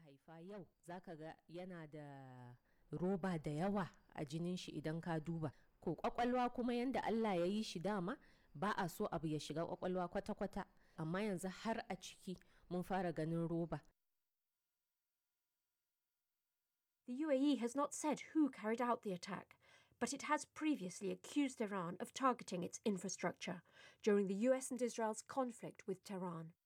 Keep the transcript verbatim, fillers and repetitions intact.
haifa yau zaka ga yana da roba da yawa a jinin shi idan ka duba. Ko kwakwalwa kuma yanda Allah ya yi shi dama ba a so abu ya shiga kwakwalwa kwata-kwata, amma yanzu har a ciki mun fara ganin roba. The U A E has not said who carried out the attack, but it has previously accused Iran of targeting its infrastructure during the U S and Israel's conflict with Tehran.